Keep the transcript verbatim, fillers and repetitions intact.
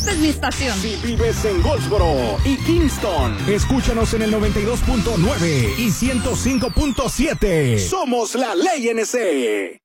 esta es mi estación. Si vives en Goldsboro y Kingston, escúchanos en el noventa y dos punto nueve y ciento cinco punto siete. Somos la Ley N C.